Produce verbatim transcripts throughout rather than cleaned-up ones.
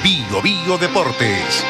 Bio Bio Deportes.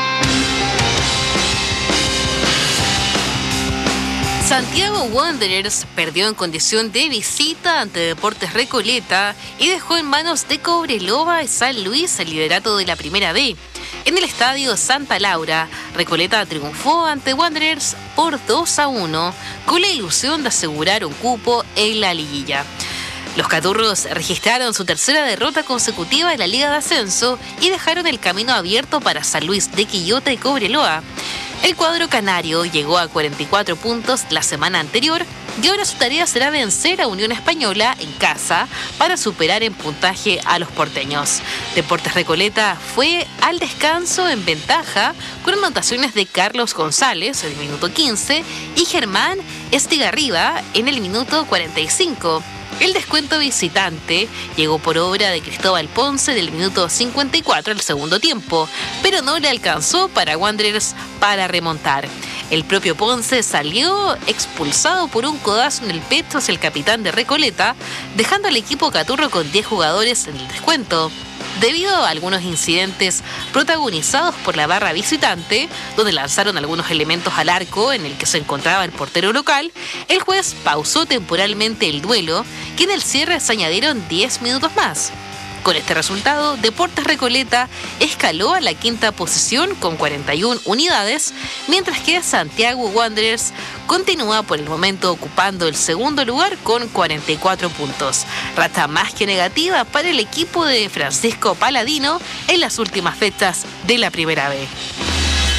Santiago Wanderers perdió en condición de visita ante Deportes Recoleta y dejó en manos de Cobreloa y San Luis el liderato de la Primera B. En el estadio Santa Laura, Recoleta triunfó ante Wanderers por dos a uno, con la ilusión de asegurar un cupo en la liguilla. Los caturros registraron su tercera derrota consecutiva en la Liga de Ascenso y dejaron el camino abierto para San Luis de Quillota y Cobreloa. El cuadro canario llegó a cuarenta y cuatro puntos la semana anterior y ahora su tarea será vencer a Unión Española en casa para superar en puntaje a los porteños. Deportes Recoleta fue al descanso en ventaja con anotaciones de Carlos González en el minuto quince y Germán Estigarriba en el minuto cuarenta y cinco. El descuento visitante llegó por obra de Cristóbal Ponce del minuto cincuenta y cuatro al segundo tiempo, pero no le alcanzó para Wanderers para remontar. El propio Ponce salió expulsado por un codazo en el pecho hacia el capitán de Recoleta, dejando al equipo caturro con diez jugadores en el descuento. Debido a algunos incidentes protagonizados por la barra visitante, donde lanzaron algunos elementos al arco en el que se encontraba el portero local, el juez pausó temporalmente el duelo, que en el cierre se añadieron diez minutos más. Con este resultado, Deportes Recoleta escaló a la quinta posición con cuarenta y una unidades, mientras que Santiago Wanderers continúa por el momento ocupando el segundo lugar con cuarenta y cuatro puntos. Racha más que negativa para el equipo de Francisco Paladino en las últimas fechas de la Primera B.